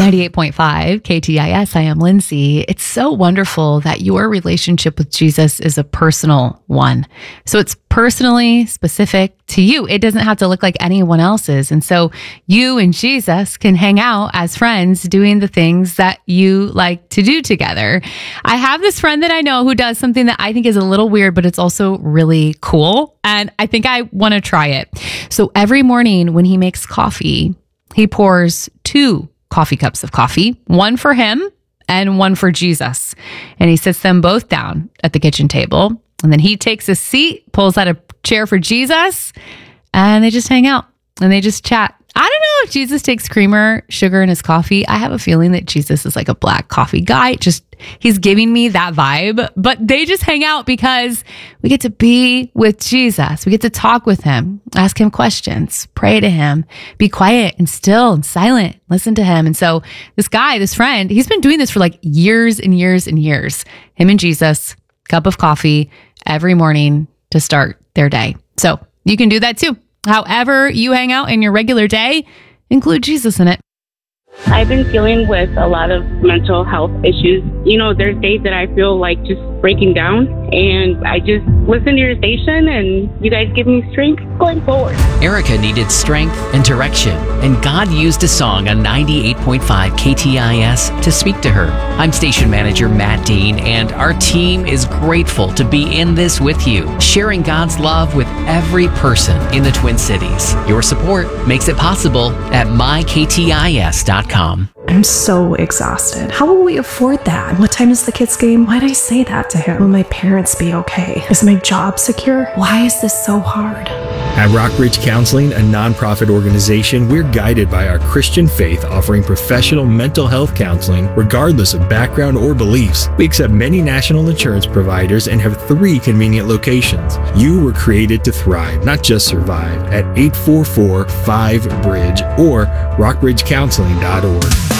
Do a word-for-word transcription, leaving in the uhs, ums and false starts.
ninety-eight point five K T I S. I am Lindsay. It's so wonderful that your relationship with Jesus is a personal one. So it's personally specific to you. It doesn't have to look like anyone else's. And so you and Jesus can hang out as friends doing the things that you like to do together. I have this friend that I know who does something that I think is a little weird, but it's also really cool. And I think I want to try it. So every morning when he makes coffee, he pours two coffee cups of coffee, one for him and one for Jesus. And he sits them both down at the kitchen table. And then he takes a seat, pulls out a chair for Jesus, and they just hang out and they just chat. I don't know if Jesus takes creamer, sugar in his coffee. I have a feeling that Jesus is like a black coffee guy. Just, he's giving me that vibe, but they just hang out because we get to be with Jesus. We get to talk with him, ask him questions, pray to him, be quiet and still and silent, listen to him. And so this guy, this friend, he's been doing this for like years and years and years. Him and Jesus, cup of coffee every morning to start their day. So you can do that too. However you hang out in your regular day, include Jesus in it. I've been dealing with a lot of mental health issues. You know, there's days that I feel like just breaking down, and I just listen to your station and you guys give me strength going forward. Erica needed strength and direction, and God used a song on ninety-eight point five K T I S to speak to her. I'm station manager Matt Dean, and our team is grateful to be in this with you, sharing God's love with every person in the Twin Cities. Your support makes it possible at my k t i s dot com. I'm so exhausted. How will we afford that? What time is the kids' game? Why'd I say that to him? Will my parents be okay? Is my job secure? Why is this so hard? At Rockbridge Counseling, a nonprofit organization, we're guided by our Christian faith, offering professional mental health counseling regardless of background or beliefs. We accept many national insurance providers and have three convenient locations. You were created to thrive, not just survive, at eight four four five bridge or rockbridge counseling dot org.